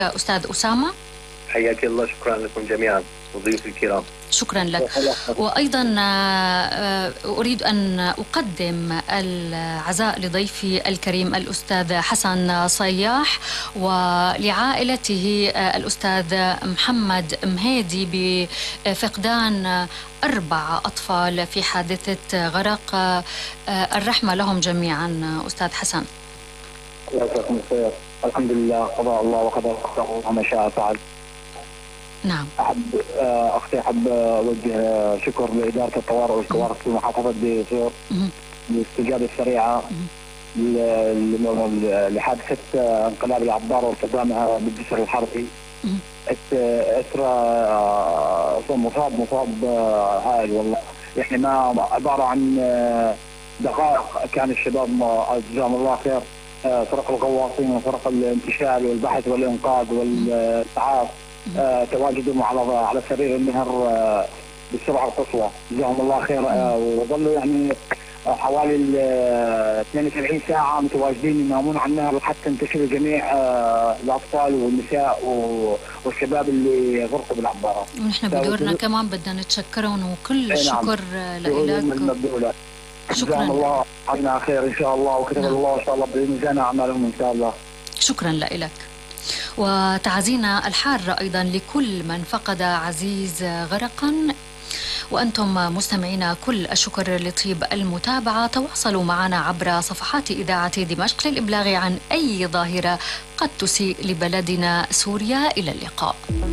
أستاذ أسامة. حياك الله، شكرا لكم جميعا وضيوف الكرام. شكرا لك. وأيضا أريد أن أقدم العزاء لضيفي الكريم الأستاذ حسن صياح ولعائلته الأستاذ محمد مهيدي بفقدان 4 أطفال في حادثة غرق. الرحمة لهم جميعا أستاذ حسن. الله يجزاكم الخير. الحمد لله، قضاء الله وقدر وما شاء فعل. نعم. أحب أوجه شكر لإدارة الطوارئ والكوارث في محافظة دير بالاستجابة السريعة لحادثة انقلاب العبارة وارتدامها بالجسر الحربي. إثر مصاب هائل والله، يعني ما عبارة عن دقائق كان الشباب جزاهم الله خير، فرق الغواصين وفرق الانتشال والبحث والإنقاذ والإسعاف تواجدوا على سرير النهر بالسرعه القصوى، جزاهم الله خير. وظلوا يعني حوالي 72 ساعه متواجدين ينامون على النهر حتى انتشلوا جميع الاطفال والنساء والشباب اللي غرقوا بالعباره. ونحن بدورنا كمان بدنا نتشكرهم وكل الشكر لك. شكرا. الله علينا خير ان شاء الله، وكتب الله ان شاء الله بميزان اعمالهم ان شاء الله. شكرا لك. وتعزينا الحارة أيضا لكل من فقد عزيز غرقا. وأنتم مستمعين كل الشكر لطيب المتابعة. تواصلوا معنا عبر صفحات إذاعة دمشق للإبلاغ عن أي ظاهرة قد تسيء لبلدنا سوريا. إلى اللقاء.